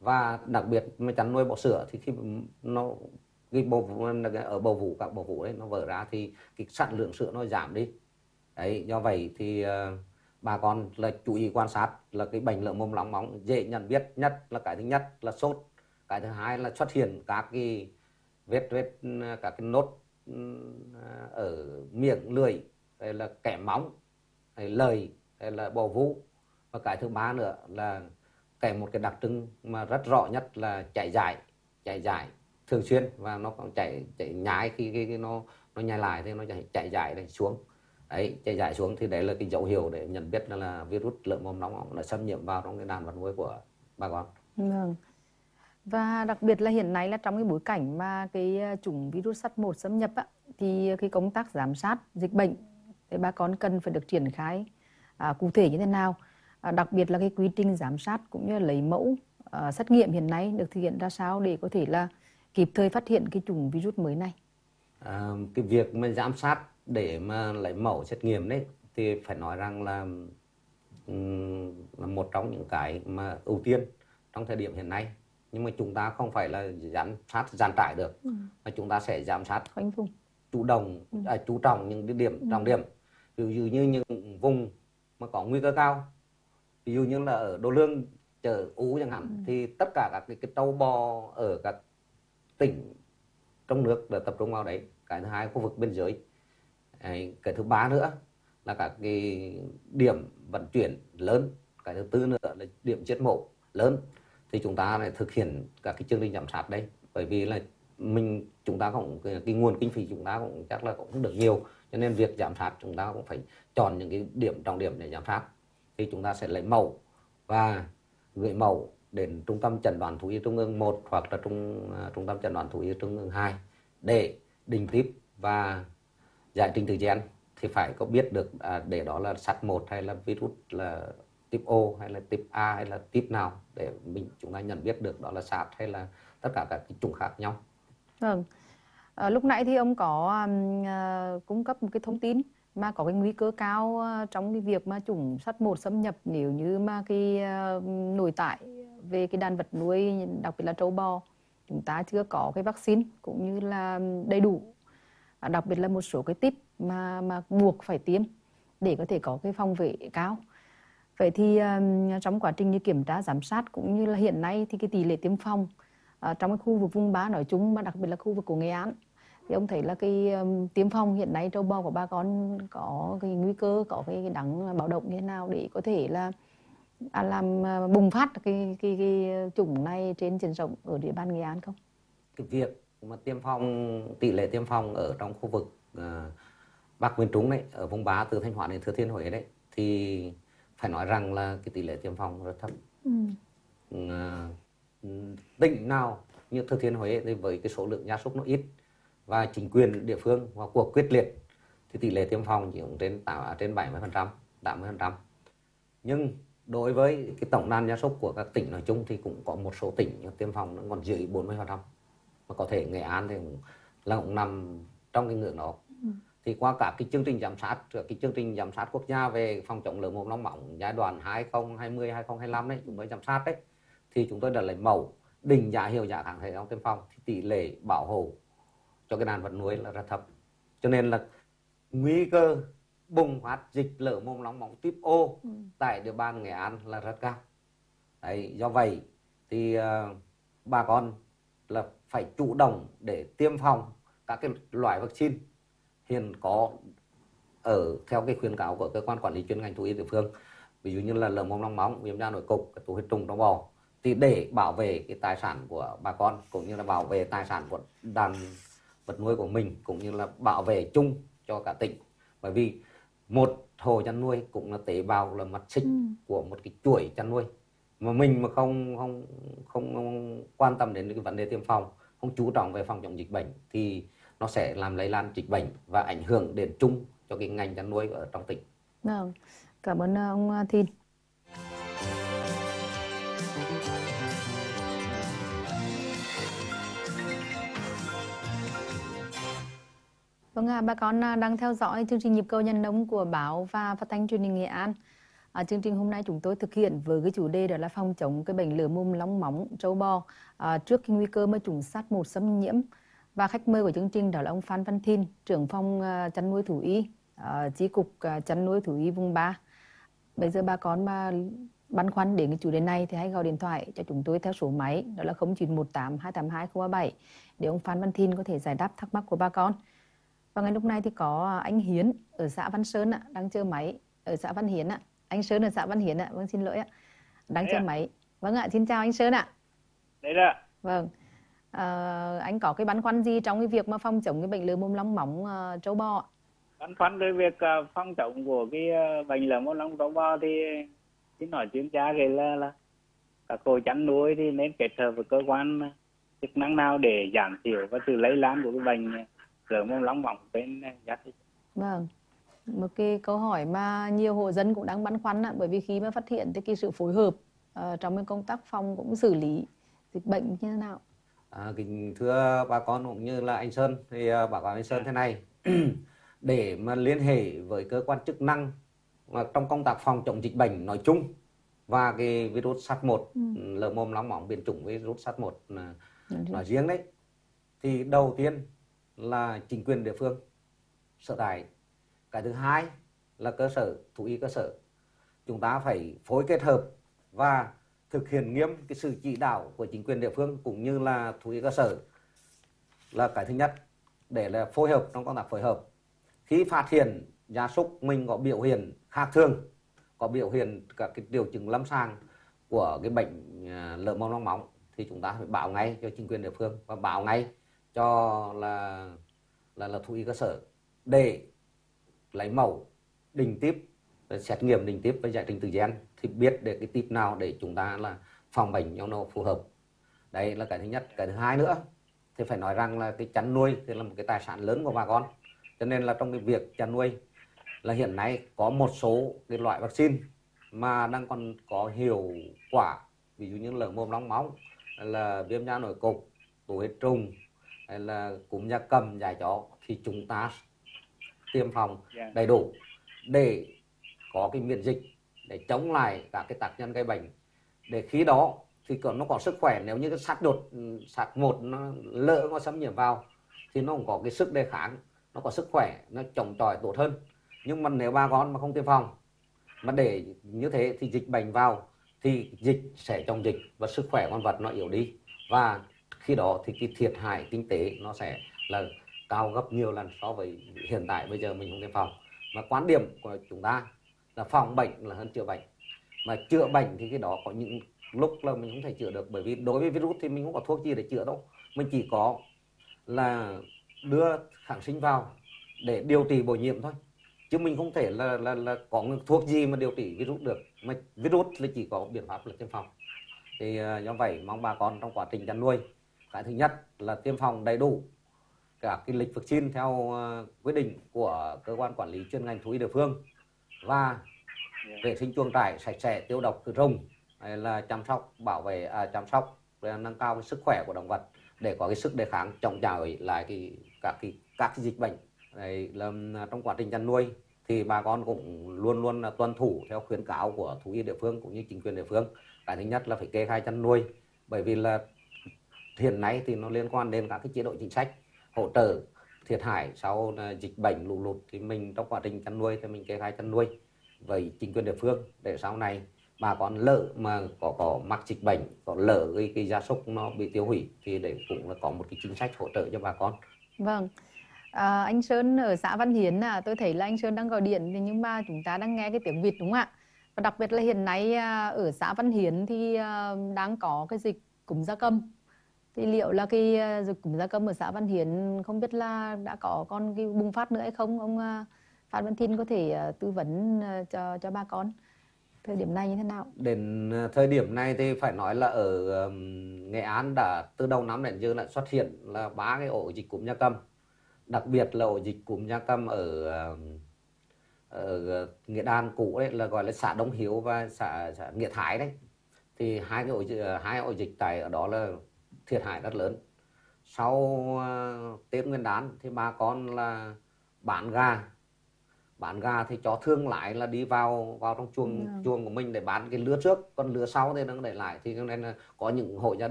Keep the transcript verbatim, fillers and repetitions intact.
Và đặc biệt mà chăn nuôi bò sữa thì khi nó cái bầu ở bầu vú, các bầu vú đấy nó vỡ ra thì cái sản lượng sữa nó giảm đi. Đấy, do vậy thì uh, bà con là chú ý quan sát là cái bệnh lở mồm long móng dễ nhận biết nhất là cái thứ nhất là sốt, cái thứ hai là xuất hiện các cái vết vết các cái nốt ở miệng lưỡi, hay là kẽ móng, hay lời, hay là bầu vú, và cái thứ ba nữa là kèm một cái đặc trưng mà rất rõ nhất là chảy dài, chảy dài thường xuyên, và nó còn chảy chảy nhái khi, khi, khi nó nó nhai lại thì nó chảy, chảy dài này xuống. Đấy, chảy dài xuống thì đấy là cái dấu hiệu để nhận biết là, là virus lở mồm long móng đã xâm nhiễm vào trong cái đàn vật nuôi của bà con. Vâng. Và đặc biệt là hiện nay là trong cái bối cảnh mà cái chủng virus SARS một xâm nhập á, thì cái công tác giám sát dịch bệnh thì bà con cần phải được triển khai à, cụ thể như thế nào, à, đặc biệt là cái quy trình giám sát cũng như là lấy mẫu à, xét nghiệm hiện nay được thực hiện ra sao để có thể là kịp thời phát hiện cái chủng virus mới này. À, cái việc mà giám sát để mà lấy mẫu xét nghiệm đấy thì phải nói rằng là, là một trong những cái mà ưu tiên trong thời điểm hiện nay. Nhưng mà chúng ta không phải là giám sát dàn trải được, ừ. mà chúng ta sẽ giám sát khoanh vùng, chủ động, ừ. à, chú trọng những cái điểm, ừ. trọng điểm. Ví dụ như những vùng mà có nguy cơ cao, ví dụ như là ở Đô Lương, chợ Ú chẳng hạn, ừ. thì tất cả các cái, cái trâu bò ở các tỉnh trong nước đã tập trung vào đấy. Cái thứ hai, khu vực biên giới. Cái thứ ba nữa là các cái điểm vận chuyển lớn. Cái thứ tư nữa là điểm giết mổ lớn. Thì chúng ta lại thực hiện các cái chương trình giám sát đấy, bởi vì là mình chúng ta cũng cái nguồn kinh phí chúng ta cũng chắc là cũng không được nhiều, cho nên việc giám sát chúng ta cũng phải chọn những cái điểm trọng điểm để giám sát. Thì chúng ta sẽ lấy mẫu và gửi mẫu đến trung tâm chẩn đoán thú y trung ương một hoặc là trung trung tâm chẩn đoán thú y trung ương hai để định tiếp và giải trình tự gen. Thì phải có biết được à, để đó là SARS một hay là virus là type O hay là type A hay là type nào, để mình chúng ta nhận biết được đó là SARS hay là tất cả các cái chủng khác nhau. Vâng. À, lúc nãy thì ông có um, uh, cung cấp một cái thông tin mà có cái nguy cơ cao uh, trong cái việc mà chủng SARS một xâm nhập nếu như mà cái uh, nội tại về cái đàn vật nuôi, đặc biệt là trâu bò, chúng ta chưa có cái vaccine cũng như là đầy đủ, à, đặc biệt là một số cái tip mà mà buộc phải tiêm để có thể có cái phòng vệ cao. Vậy thì um, trong quá trình như kiểm tra giám sát cũng như là hiện nay thì cái tỷ lệ tiêm phòng uh, trong cái khu vực vùng Ba nói chung, mà đặc biệt là khu vực của Nghệ An, thì ông thấy là cái um, tiêm phòng hiện nay trâu bò của bà con có cái nguy cơ, có cái, cái đáng báo động như thế nào để có thể là à, làm uh, bùng phát cái, cái, cái chủng này trên diện rộng ở địa bàn Nghệ An không? Cái việc mà tiêm phòng, tỷ lệ tiêm phòng ở trong khu vực uh, Bắc miền Trung đấy, ở vùng Ba từ Thanh Hóa đến Thừa Thiên Huế đấy, thì phải nói rằng là cái tỷ lệ tiêm phòng rất thấp. Ừ. Uh, tỉnh nào như Thừa Thiên Huế thì với cái số lượng gia súc nó ít và chính quyền địa phương vào cuộc quyết liệt thì tỷ lệ tiêm phòng chỉ cũng trên trên bảy mươi phần trăm, tám mươi phần trăm. Nhưng đối với cái tổng đàn gia súc của các tỉnh nói chung thì cũng có một số tỉnh tiêm phòng nó còn dưới bốn mươi phần trăm, mà có thể Nghệ An thì cũng là cũng nằm trong cái ngưỡng đó. Ừ. Thì qua cả cái chương trình giám sát, cái chương trình giám sát quốc gia về phòng chống lở mồm long móng giai đoạn hai không hai không hai không hai lăm đấy, chúng tôi giám sát đấy, thì chúng tôi đã lấy mẫu định giá hiệu giá kháng thể trong tiêm phòng, thì tỷ lệ bảo hộ cho cái đàn vật nuôi là rất thấp. Cho nên là nguy cơ bùng phát dịch lở mồm long móng type O ừ. tại địa bàn Nghệ An là rất cao. Đấy, do vậy thì uh, bà con là phải chủ động để tiêm phòng các cái loại vaccine hiện có ở theo cái khuyến cáo của cơ quan quản lý chuyên ngành thú y địa phương, ví dụ như là lở mồm long móng, viêm da nổi cục, tụ huyết trùng trong bò, thì để bảo vệ cái tài sản của bà con cũng như là bảo vệ tài sản của đàn vật nuôi của mình, cũng như là bảo vệ chung cho cả tỉnh. Bởi vì một hộ chăn nuôi cũng là tế bào, là mặt xích ừ. của một cái chuỗi chăn nuôi, mà mình mà không không không, không quan tâm đến cái vấn đề tiêm phòng, không chú trọng về phòng chống dịch bệnh thì nó sẽ làm lây lan dịch bệnh và ảnh hưởng đến chung cho cái ngành chăn nuôi ở trong tỉnh. Vâng, cảm ơn ông Thìn. Vâng, à, bà con đang theo dõi chương trình Nhịp cầu Nhân nông của báo và Phát thanh Truyền hình Nghệ An. À, chương trình hôm nay chúng tôi thực hiện với cái chủ đề đó là phòng chống cái bệnh lở mồm long móng trâu bò à, trước cái nguy cơ mà chủng sát một xâm nhiễm. Và khách mời của chương trình đó là ông Phan Văn Thìn, trưởng phòng uh, chăn nuôi thú y, uh, chi cục uh, chăn nuôi thú y vùng ba. Bây giờ bà con mà băn khoăn đến cái chủ đề này thì hãy gọi điện thoại cho chúng tôi theo số máy đó là không chín một tám hai tám hai không ba bảy để ông Phan Văn Thìn có thể giải đáp thắc mắc của bà con. Và ngày lúc này thì có anh Hiến ở xã Văn Sơn ạ, đang chờ máy ở xã Văn Hiến ạ. Anh Sơn ở xã Văn Hiến ạ, vâng xin lỗi ạ, đang chờ máy. Vâng ạ, xin chào anh Sơn ạ. Đấy đó. Vâng, à, anh có cái băn khoăn gì trong cái việc mà phòng chống cái bệnh lở mồm long móng uh, trâu bò? Băn khoăn cái việc uh, phòng chống của cái uh, bệnh lở mồm long trâu bò thì thì nói chuyên gia thì là, là các hộ chăn nuôi thì nên kết hợp với cơ quan chức năng nào để giảm thiểu và sự lây lan của cái bệnh lở mồm long móng trên gia súc. Vâng, một cái câu hỏi mà nhiều hộ dân cũng đang băn khoăn ạ, bởi vì khi mà phát hiện thì cái sự phối hợp uh, trong cái công tác phòng cũng xử lý dịch bệnh như thế nào? À, kính thưa bà con cũng như là anh Sơn thì uh, bà con anh Sơn thế này để mà liên hệ với cơ quan chức năng mà trong công tác phòng chống dịch bệnh nói chung và cái virus SARS một ừ. lở mồm long móng biến chủng virus SARS một uh, nói riêng đấy, thì đầu tiên là chính quyền địa phương sở tại, cái thứ hai là cơ sở thú y cơ sở, chúng ta phải phối kết hợp và thực hiện nghiêm cái sự chỉ đạo của chính quyền địa phương cũng như là thú y cơ sở là cái thứ nhất, để là phối hợp trong công tác phối hợp. Khi phát hiện gia súc mình có biểu hiện khác thường, có biểu hiện các cái triệu chứng lâm sàng của cái bệnh lở mồm long móng thì chúng ta phải báo ngay cho chính quyền địa phương và báo ngay cho là là là thú y cơ sở để lấy mẫu định tiếp, xét nghiệm định tiếp và giải trình tự gen thì biết được cái tip nào để chúng ta là phòng bệnh cho nó phù hợp. Đấy là cái thứ nhất. Cái thứ hai nữa thì phải nói rằng là cái chăn nuôi thì là một cái tài sản lớn của bà con, cho nên là trong cái việc chăn nuôi là hiện nay có một số cái loại vaccine mà đang còn có hiệu quả, ví dụ như lở mồm long móng, là viêm da nổi cục, tụ huyết trùng, hay là cúm gia cầm, dại chó thì chúng ta tiêm phòng đầy đủ để có cái miễn dịch để chống lại các cái tác nhân gây bệnh, để khi đó thì nó có sức khỏe. Nếu như cái SARS đột SARS một nó lỡ nó xâm nhiễm vào thì nó cũng có cái sức đề kháng, nó có sức khỏe, nó chống chọi tốt hơn. Nhưng mà nếu bà con mà không tiêm phòng mà để như thế thì dịch bệnh vào thì dịch sẽ chống dịch và sức khỏe con vật nó yếu đi, và khi đó thì cái thiệt hại kinh tế nó sẽ là cao gấp nhiều lần so với hiện tại bây giờ mình không tiêm phòng. Mà quan điểm của chúng ta là phòng bệnh là hơn chữa bệnh, mà chữa bệnh thì cái đó có những lúc là mình không thể chữa được, bởi vì đối với virus thì mình không có thuốc gì để chữa đâu, mình chỉ có là đưa kháng sinh vào để điều trị bội nhiễm thôi, chứ mình không thể là là, là có thuốc gì mà điều trị virus được, mà virus là chỉ có biện pháp là tiêm phòng. Thì uh, do vậy mong bà con trong quá trình chăn nuôi, cái thứ nhất là tiêm phòng đầy đủ các cái lịch vaccine theo uh, quyết định của cơ quan quản lý chuyên ngành thú y địa phương, và vệ sinh chuồng trại sạch sẽ, tiêu độc khử trùng, hay là chăm sóc bảo vệ à, chăm sóc để nâng cao cái sức khỏe của động vật để có cái sức đề kháng chống chọi lại cái các cái các cái dịch bệnh. Đấy là trong quá trình chăn nuôi thì bà con cũng luôn luôn là tuân thủ theo khuyến cáo của thú y địa phương cũng như chính quyền địa phương. Cái thứ nhất là phải kê khai chăn nuôi, bởi vì là hiện nay thì nó liên quan đến các cái chế độ chính sách hỗ trợ thiệt hại sau dịch bệnh lũ lụt, thì mình trong quá trình chăn nuôi thì mình kê khai chăn nuôi với chính quyền địa phương để sau này bà con lỡ mà có có mắc dịch bệnh, có lỡ cái, cái gia súc nó bị tiêu hủy thì để cũng là có một cái chính sách hỗ trợ cho bà con. Vâng. À, anh Sơn ở xã Văn Hiến à, tôi thấy là anh Sơn đang gọi điện nhưng mà chúng ta đang nghe cái tiếng vịt đúng không ạ? Và đặc biệt là hiện nay à, ở xã Văn Hiến thì à, đang có cái dịch cúm gia cầm. Thì liệu là cái à, dịch cúm gia cầm ở xã Văn Hiến không biết là đã có con cái bùng phát nữa hay không? Ông à, Phan Văn Thìn có thể à, tư vấn à, cho cho bà con thời điểm này như thế nào? Đến thời điểm này thì phải nói là ở um, Nghệ An đã từ đầu năm đến giờ lại xuất hiện là ba cái ổ dịch cúm gia cầm. Đặc biệt là ổ dịch cúm gia cầm ở, ở Nghĩa Đàn cũ đấy, là gọi là xã Đông Hiếu và xã, xã Nghĩa Thái đấy, thì hai cái ổ hai ổ dịch tại ở đó là thiệt hại rất lớn. Sau uh, Tết Nguyên đán thì bà con là bán gà bán gà thì cho thương lái là đi vào vào trong chuồng Vâng. chuồng của mình để bán cái lứa trước, còn lứa sau thì nó để lại, thì cho nên là có những hộ gia đình